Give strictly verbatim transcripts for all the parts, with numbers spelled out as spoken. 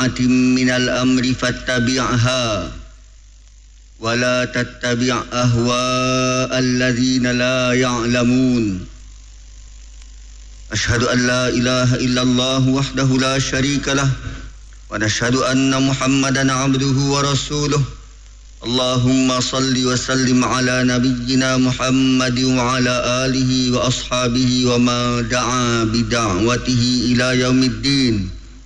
shari'atin minal amri fattabi'ha wa la tattabi' ahwa'a alladhina la ya'lamun. Ashhadu an la ilaha illallah wahdahu la syarika lah wa nashhadu anna Muhammadan abduhu wa rasuluh. Allahumma salli wa sallim ala nabiyyina Muhammad wa ala alihi wa ashabihi wa ma da'a bida'watihi ila yaumiddin.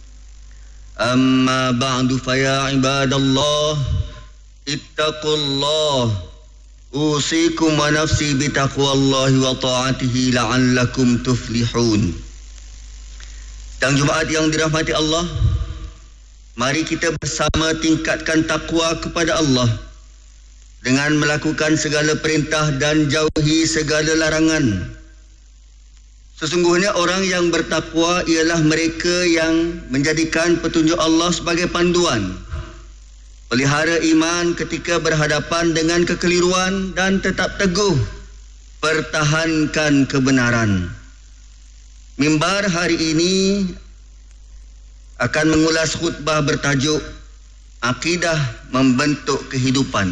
Amma ba'du fa ya ibadallah ittaqullah usikum wa nafsi bitaqwallahi wa ta'atihi la'allakum tuflihun. Dan Jumaat yang dirahmati Allah, mari kita bersama tingkatkan takwa kepada Allah dengan melakukan segala perintah dan jauhi segala larangan. Sesungguhnya orang yang bertakwa ialah mereka yang menjadikan petunjuk Allah sebagai panduan, pelihara iman ketika berhadapan dengan kekeliruan dan tetap teguh pertahankan kebenaran. Mimbar hari ini akan mengulas khutbah bertajuk Akidah Membentuk Kehidupan.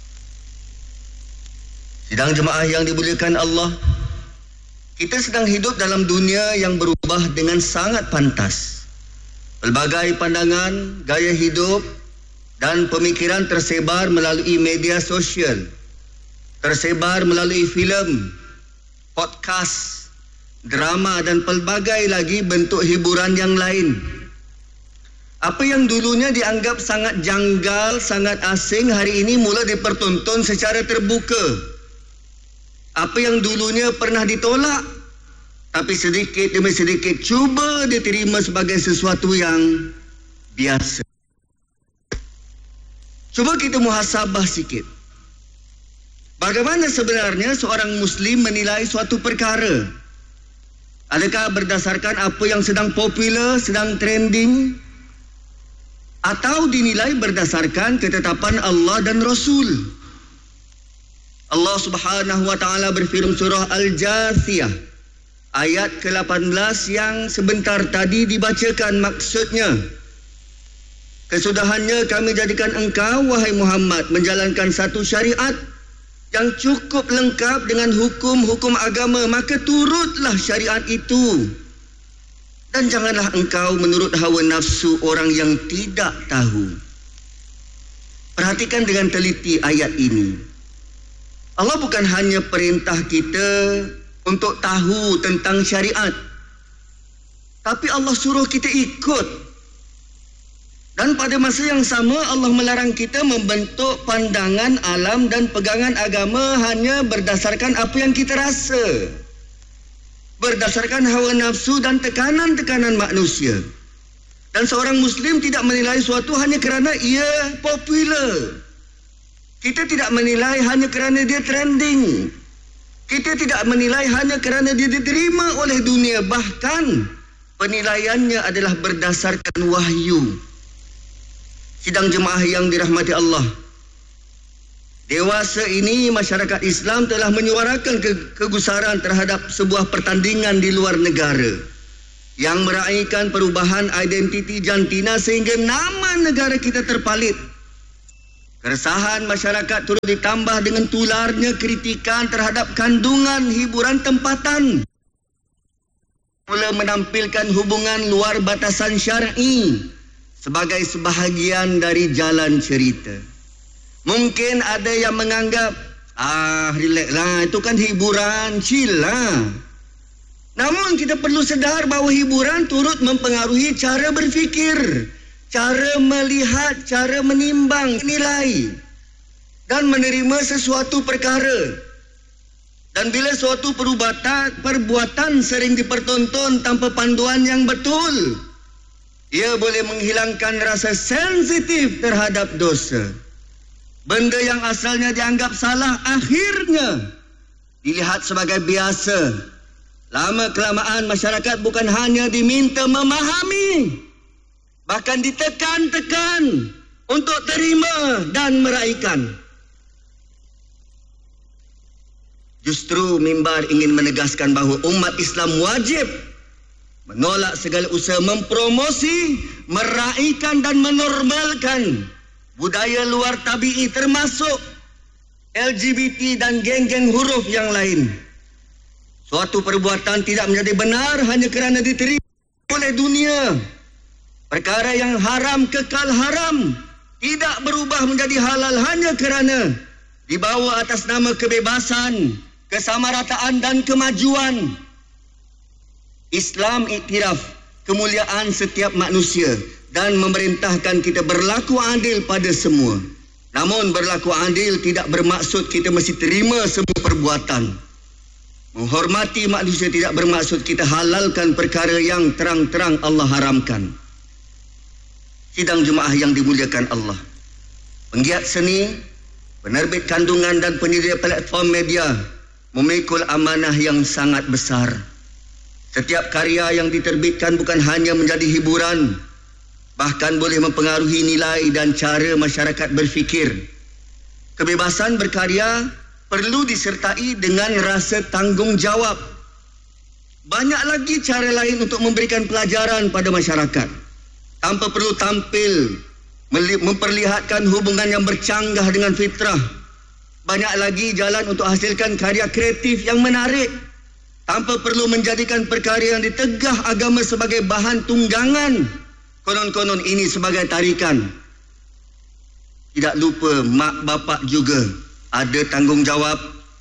Sidang jemaah yang dimuliakan Allah, kita sedang hidup dalam dunia yang berubah dengan sangat pantas. Pelbagai pandangan, gaya hidup dan pemikiran tersebar melalui media sosial, tersebar melalui filem, podcast, drama dan pelbagai lagi bentuk hiburan yang lain. Apa yang dulunya dianggap sangat janggal, sangat asing, hari ini mula dipertonton secara terbuka. Apa yang dulunya pernah ditolak, tapi sedikit demi sedikit cuba diterima sebagai sesuatu yang biasa. Cuba kita muhasabah sikit. Bagaimana sebenarnya seorang Muslim menilai suatu perkara? Adakah berdasarkan apa yang sedang popular, sedang trending? Atau dinilai berdasarkan ketetapan Allah dan Rasul? Allah Subhanahu wa taala berfirman surah Al-Jathiyah ayat ke lapan belas yang sebentar tadi dibacakan, maksudnya, kesudahannya kami jadikan engkau wahai Muhammad menjalankan satu syariat yang cukup lengkap dengan hukum-hukum agama, maka turutlah syariat itu dan janganlah engkau menurut hawa nafsu orang yang tidak tahu. Perhatikan dengan teliti ayat ini. Allah bukan hanya perintah kita untuk tahu tentang syariat, tapi Allah suruh kita ikut. Dan pada masa yang sama Allah melarang kita membentuk pandangan alam dan pegangan agama hanya berdasarkan apa yang kita rasa, berdasarkan hawa nafsu dan tekanan-tekanan manusia. Dan seorang Muslim tidak menilai suatu hanya kerana ia popular. Kita tidak menilai hanya kerana dia trending. Kita tidak menilai hanya kerana dia diterima oleh dunia. Bahkan penilaiannya adalah berdasarkan wahyu. Sidang jemaah yang dirahmati Allah, dewasa ini masyarakat Islam telah menyuarakan ke- kegusaran terhadap sebuah pertandingan di luar negara yang meraihkan perubahan identiti jantina sehingga nama negara kita terpalit. Keresahan masyarakat turut ditambah dengan tularnya kritikan terhadap kandungan hiburan tempatan. Mula menampilkan hubungan luar batasan syar'i sebagai sebahagian dari jalan cerita. Mungkin ada yang menganggap, ah relax lah, itu kan hiburan, chill lah. Namun kita perlu sedar bahawa hiburan turut mempengaruhi cara berfikir, cara melihat, cara menimbang, nilai dan menerima sesuatu perkara. Dan bila suatu perubatan, perbuatan sering dipertonton tanpa panduan yang betul, ia boleh menghilangkan rasa sensitif terhadap dosa. Benda yang asalnya dianggap salah akhirnya dilihat sebagai biasa. Lama-kelamaan masyarakat bukan hanya diminta memahami, bahkan ditekan-tekan untuk terima dan meraihkan. Justru mimbar ingin menegaskan bahawa umat Islam wajib menolak segala usaha mempromosi, meraihkan dan menormalkan budaya luar tabi'i termasuk L G B T dan geng-geng huruf yang lain. Suatu perbuatan tidak menjadi benar hanya kerana diterima oleh dunia. Perkara yang haram kekal haram, tidak berubah menjadi halal hanya kerana dibawa atas nama kebebasan, kesamarataan dan kemajuan. Islam iktiraf kemuliaan setiap manusia dan memerintahkan kita berlaku adil pada semua. Namun berlaku adil tidak bermaksud kita mesti terima semua perbuatan. Menghormati manusia tidak bermaksud kita halalkan perkara yang terang-terang Allah haramkan. Sidang jemaah yang dimuliakan Allah, penggiat seni, penerbit kandungan dan penyedia platform media memikul amanah yang sangat besar. Setiap karya yang diterbitkan bukan hanya menjadi hiburan, bahkan boleh mempengaruhi nilai dan cara masyarakat berfikir. Kebebasan berkarya perlu disertai dengan rasa tanggungjawab. Banyak lagi cara lain untuk memberikan pelajaran pada masyarakat, tanpa perlu tampil memperlihatkan hubungan yang bercanggah dengan fitrah. Banyak lagi jalan untuk hasilkan karya kreatif yang menarik, tanpa perlu menjadikan perkara yang ditegah agama sebagai bahan tunggangan. Konon-konon ini sebagai tarikan. Tidak lupa mak bapak juga ada tanggungjawab.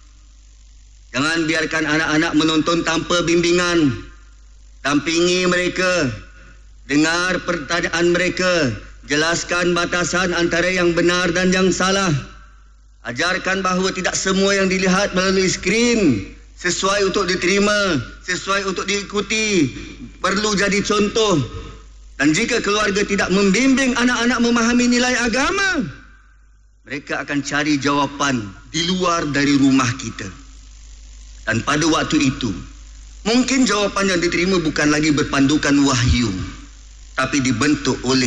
Jangan biarkan anak-anak menonton tanpa bimbingan. Dampingi mereka, dengar pertanyaan mereka, jelaskan batasan antara yang benar dan yang salah. Ajarkan bahawa tidak semua yang dilihat melalui skrin sesuai untuk diterima, sesuai untuk diikuti, perlu jadi contoh. Dan jika keluarga tidak membimbing anak-anak memahami nilai agama, mereka akan cari jawapan di luar dari rumah kita. Dan pada waktu itu, mungkin jawapan yang diterima bukan lagi berpandukan wahyu, tapi dibentuk oleh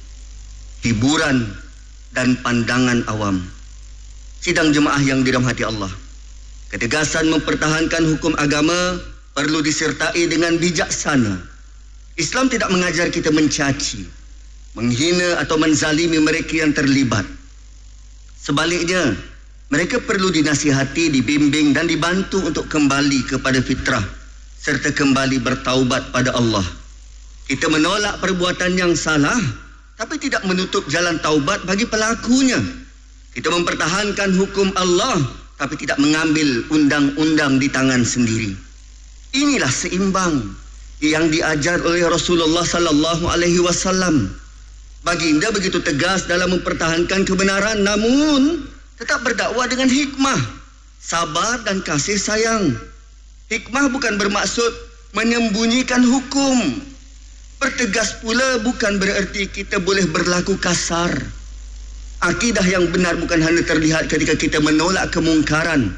hiburan dan pandangan awam. Sidang jemaah yang dirahmati Allah, ketegasan mempertahankan hukum agama perlu disertai dengan bijaksana. Islam tidak mengajar kita mencaci, menghina atau menzalimi mereka yang terlibat. Sebaliknya, mereka perlu dinasihati, dibimbing dan dibantu untuk kembali kepada fitrah serta kembali bertaubat pada Allah. Kita menolak perbuatan yang salah, tapi tidak menutup jalan taubat bagi pelakunya. Kita mempertahankan hukum Allah, tapi tidak mengambil undang-undang di tangan sendiri. Inilah seimbang yang diajar oleh Rasulullah sallallahu alaihi wasallam. Baginda begitu tegas dalam mempertahankan kebenaran, namun tetap berdakwah dengan hikmah, sabar dan kasih sayang. Hikmah bukan bermaksud menyembunyikan hukum. Pertegas pula bukan bererti kita boleh berlaku kasar. Akidah yang benar bukan hanya terlihat ketika kita menolak kemungkaran.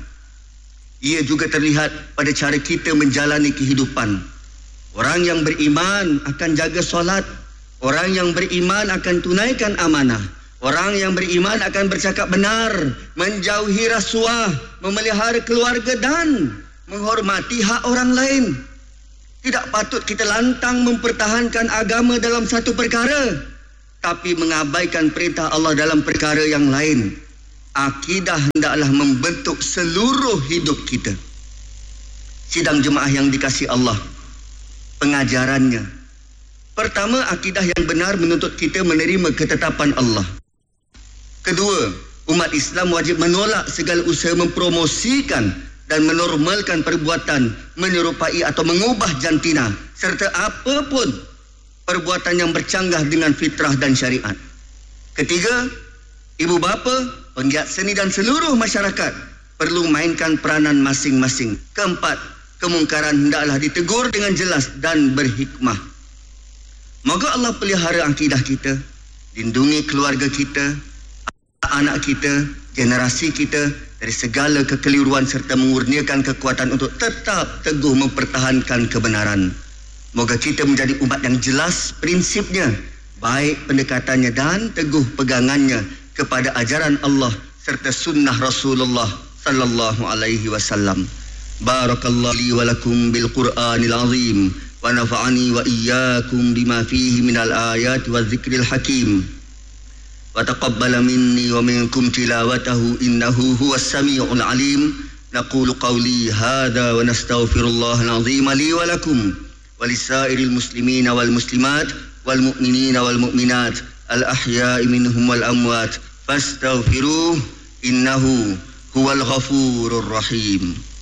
Ia juga terlihat pada cara kita menjalani kehidupan. Orang yang beriman akan jaga solat. Orang yang beriman akan tunaikan amanah. Orang yang beriman akan bercakap benar, menjauhi rasuah, memelihara keluarga dan menghormati hak orang lain. Tidak patut kita lantang mempertahankan agama dalam satu perkara, tapi mengabaikan perintah Allah dalam perkara yang lain. Akidah hendaklah membentuk seluruh hidup kita. Sidang jemaah yang dikasihi Allah, pengajarannya. Pertama, akidah yang benar menuntut kita menerima ketetapan Allah. Kedua, umat Islam wajib menolak segala usaha mempromosikan dan menormalkan perbuatan menyerupai atau mengubah jantina serta apapun perbuatan yang bercanggah dengan fitrah dan syariat. Ketiga, ibu bapa, penggiat seni dan seluruh masyarakat perlu mainkan peranan masing-masing. Keempat, kemungkaran hendaklah ditegur dengan jelas dan berhikmah. Moga Allah pelihara akidah kita, lindungi keluarga kita, anak kita, generasi kita dari segala kekeliruan serta mengurniakan kekuatan untuk tetap teguh mempertahankan kebenaran. Moga kita menjadi umat yang jelas prinsipnya, baik pendekatannya dan teguh pegangannya kepada ajaran Allah serta sunnah Rasulullah sallallahu alaihi wasallam. Barakallahu li wa lakum bil Qur'anil azim wa ونفعني وإياكم بما فيه من الآيات والذكر الحكيم وتقبل مني ومنكم تلاوته إنه هو السميع العليم. نقول قولي هذا ونستغفر الله العظيم لي ولكم ولسائر المسلمين والمسلمات والمؤمنين والمؤمنات الأحياء منهم والأموات فاستغفروه إنه هو الغفور الرحيم.